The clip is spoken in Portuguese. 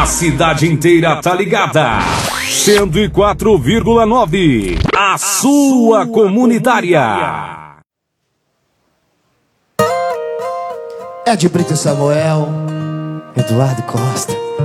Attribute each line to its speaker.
Speaker 1: A cidade inteira tá ligada. 104,9. A sua comunitária.
Speaker 2: Ed Brito e Samuel, Eduardo Costa.